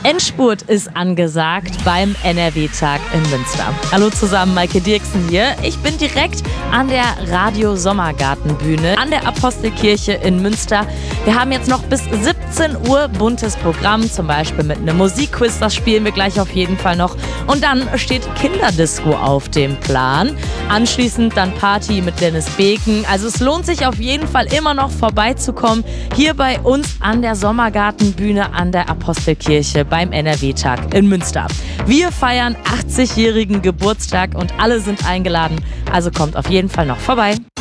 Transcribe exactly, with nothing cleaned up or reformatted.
Endspurt ist angesagt beim N R W-Tag in Münster. Hallo zusammen, Maike Dirksen hier. Ich bin direkt an der Radio-Sommergartenbühne an der Apostelkirche in Münster. Wir haben jetzt noch bis siebzehn Uhr buntes Programm, zum Beispiel mit einem Musikquiz, das spielen wir gleich auf jeden Fall noch. Und dann steht Kinderdisco auf dem Plan. Anschließend dann Party mit Dennis Beken. Also es lohnt sich auf jeden Fall immer noch vorbeizukommen, hier bei uns an der Sommergartenbühne an der Apostelkirche beim N R W-Tag in Münster. Wir feiern achtzigjährigen Geburtstag und alle sind eingeladen, also kommt auf jeden Fall noch vorbei.